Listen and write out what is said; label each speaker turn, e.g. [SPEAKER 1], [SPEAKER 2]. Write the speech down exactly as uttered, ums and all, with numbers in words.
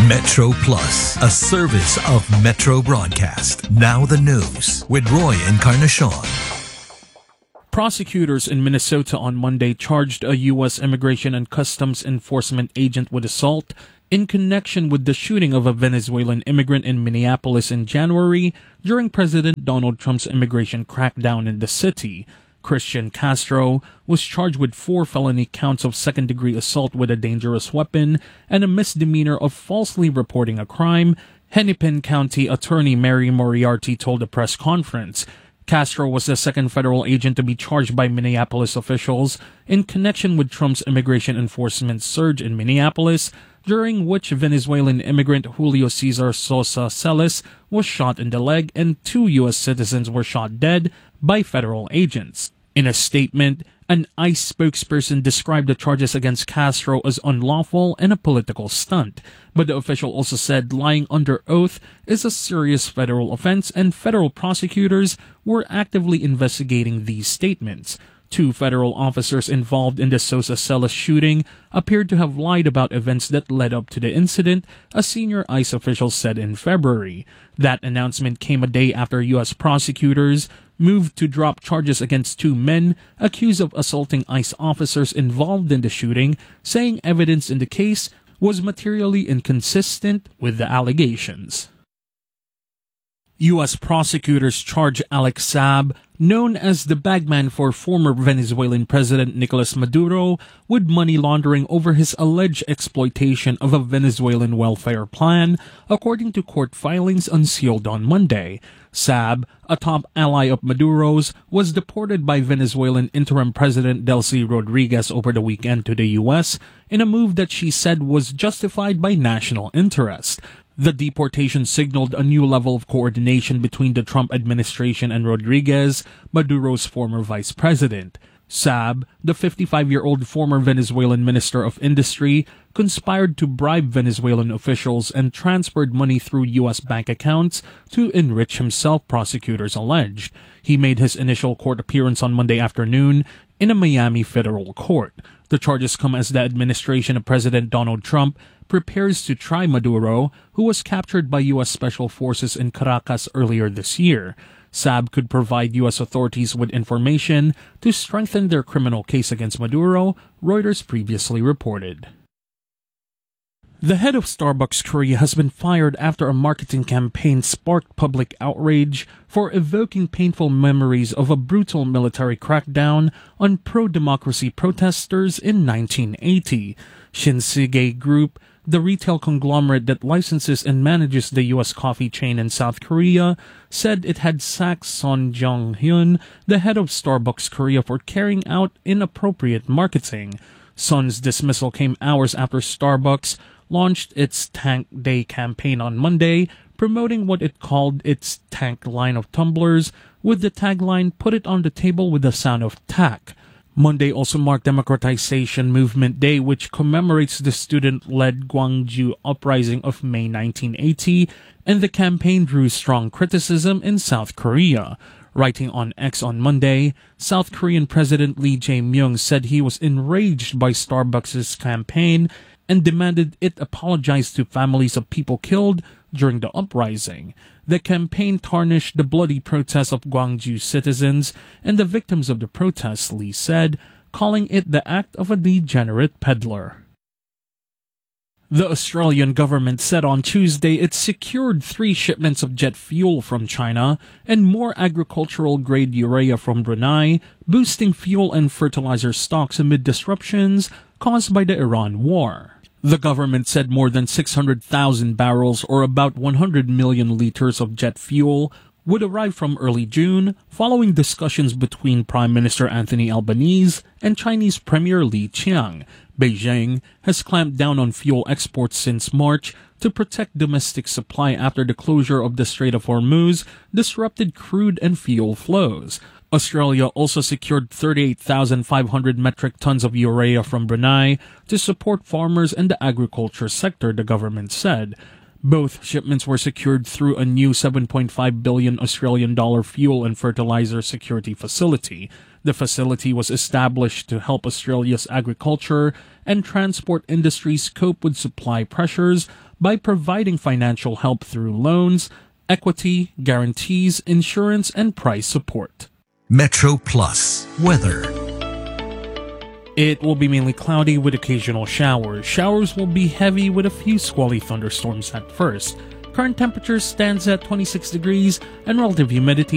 [SPEAKER 1] Metro Plus, a service of Metro Broadcast. Now the news with Roy Encarnacion.
[SPEAKER 2] Prosecutors in Minnesota on Monday charged a U S Immigration and Customs Enforcement agent with assault in connection with the shooting of a Venezuelan immigrant in Minneapolis in January during President Donald Trump's immigration crackdown in the city. Christian Castro was charged with four felony counts of second-degree assault with a dangerous weapon and a misdemeanor of falsely reporting a crime, Hennepin County Attorney Mary Moriarty told a press conference. Castro was the second federal agent to be charged by Minneapolis officials in connection with Trump's immigration enforcement surge in Minneapolis, during which Venezuelan immigrant Julio Cesar Sosa Celis was shot in the leg and two U S citizens were shot dead by federal agents. In a statement, an ICE spokesperson described the charges against Castro as unlawful and a political stunt, but the official also said lying under oath is a serious federal offense and federal prosecutors were actively investigating these statements. Two federal officers involved in the Sosa Celis shooting appeared to have lied about events that led up to the incident, a senior ICE official said in February. That announcement came a day after U S prosecutors moved to drop charges against two men accused of assaulting ICE officers involved in the shooting, saying evidence in the case was materially inconsistent with the allegations. U S prosecutors charge Alex Saab, known as the bagman for former Venezuelan President Nicolas Maduro, with money laundering over his alleged exploitation of a Venezuelan welfare plan, according to court filings unsealed on Monday. Saab, a top ally of Maduro's, was deported by Venezuelan interim President Delcy Rodriguez over the weekend to the U S in a move that she said was justified by national interest. The deportation signaled a new level of coordination between the Trump administration and Rodriguez, Maduro's former vice president. Saab, the fifty-five-year-old former Venezuelan Minister of Industry, conspired to bribe Venezuelan officials and transferred money through U S bank accounts to enrich himself, prosecutors alleged. He made his initial court appearance on Monday afternoon in a Miami federal court. The charges come as the administration of President Donald Trump prepares to try Maduro, who was captured by U S Special Forces in Caracas earlier this year. Saab could provide U S authorities with information to strengthen their criminal case against Maduro, Reuters previously reported. The head of Starbucks Korea has been fired after a marketing campaign sparked public outrage for evoking painful memories of a brutal military crackdown on pro-democracy protesters in nineteen eighty. Shinsegae Group, the retail conglomerate that licenses and manages the U S coffee chain in South Korea, said it had sacked Son Jong-hyun, the head of Starbucks Korea, for carrying out inappropriate marketing. Son's dismissal came hours after Starbucks launched its Tank Day campaign on Monday, promoting what it called its Tank line of tumblers, with the tagline "Put it on the table with the sound of tack." Monday also marked Democratization Movement Day, which commemorates the student-led Gwangju uprising of May nineteen eighty, and the campaign drew strong criticism in South Korea. Writing on X on Monday, South Korean President Lee Jae-myung said he was enraged by Starbucks' campaign and demanded it apologize to families of people killed during the uprising. The campaign tarnished the bloody protests of Gwangju citizens and the victims of the protests, Lee said, calling it the act of a degenerate peddler. The Australian government said on Tuesday it secured three shipments of jet fuel from China and more agricultural-grade urea from Brunei, boosting fuel and fertilizer stocks amid disruptions caused by the Iran war. The government said more than six hundred thousand barrels, or about one hundred million liters of jet fuel, would arrive from early June, following discussions between Prime Minister Anthony Albanese and Chinese Premier Li Qiang. Beijing has clamped down on fuel exports since March to protect domestic supply after the closure of the Strait of Hormuz disrupted crude and fuel flows. Australia also secured thirty-eight thousand five hundred metric tons of urea from Brunei to support farmers and the agriculture sector, the government said. Both shipments were secured through a new seven point five billion Australian dollar fuel and fertilizer security facility. The facility was established to help Australia's agriculture and transport industries cope with supply pressures, by providing financial help through loans, equity, guarantees, insurance, and price support.
[SPEAKER 1] Metro Plus weather.
[SPEAKER 2] It will be mainly cloudy with occasional showers. Showers will be heavy with a few squally thunderstorms at first. Current temperature stands at twenty-six degrees and relative humidity